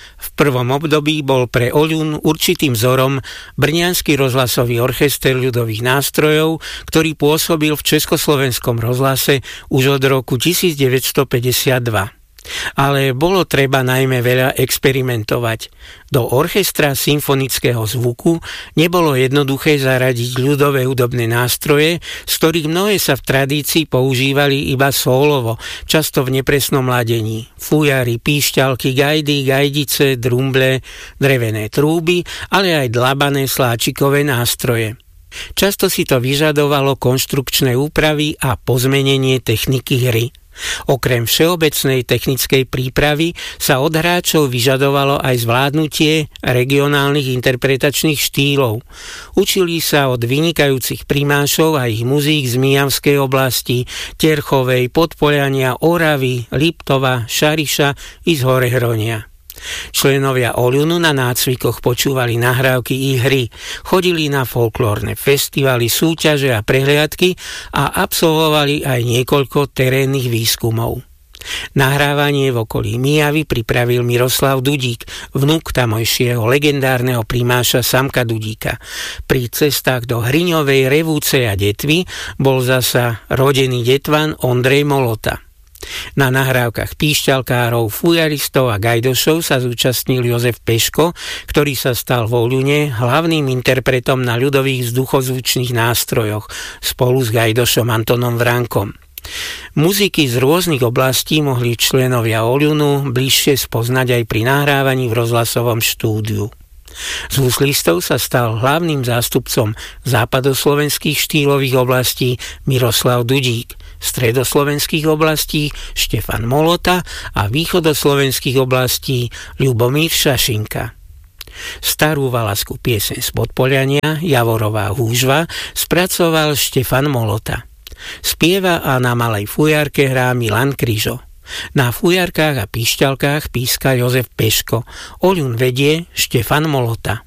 V prvom období bol pre Oľun určitým vzorom Brňanský rozhlasový orchester ľudových nástrojov, ktorý pôsobil v Československom rozhlase už od roku 1952. Ale bolo treba najmä veľa experimentovať. Do orchestra symfonického zvuku nebolo jednoduché zaradiť ľudové hudobné nástroje, z ktorých mnohé sa v tradícii používali iba sólovo, často v nepresnom ladení. Fujary, píšťalky, gajdy, gajdice, drumble, drevené trúby, ale aj dlabané sláčikové nástroje. Často si to vyžadovalo konštrukčné úpravy a pozmenenie techniky hry. Okrem všeobecnej technickej prípravy sa od hráčov vyžadovalo aj zvládnutie regionálnych interpretačných štýlov. Učili sa od vynikajúcich primášov a ich muzík z Mijavskej oblasti, Terchovej, Podpoľania, Oravy, Liptova, Šariša i z Horehronia. Členovia Oľunu na nácvikoch počúvali nahrávky i hry, chodili na folklórne festivaly, súťaže a prehliadky a absolvovali aj niekoľko terénnych výskumov. Nahrávanie v okolí Mijavy pripravil Miroslav Dudík, vnuk tamojšieho legendárneho primáša Samka Dudíka. Pri cestách do Hriňovej, Revúcej a Detvy bol zasa rodený detvan Ondrej Molota. Na nahrávkach píšťalkárov, fujaristov a gajdošov sa zúčastnil Jozef Peško, ktorý sa stal v Oľune hlavným interpretom na ľudových vzduchozvučných nástrojoch spolu s gajdošom Antonom Vránkom. Muziky z rôznych oblastí mohli členovia Oľunu bližšie spoznať aj pri nahrávaní v rozhlasovom štúdiu. Z huslistov sa stal hlavným zástupcom západoslovenských štýlových oblastí Miroslav Dudík, stredoslovenských oblastí Štefan Molota a východoslovenských oblastí Ľubomír Šašinka. Starú valaskú pieseň z Podpoľania Javorová húžva spracoval Štefan Molota. Spieva a na malej fujarke hrá Milan Kryžo. Na fujarkách a píšťalkách píska Jozef Peško. Oľun vedie Štefan Molota.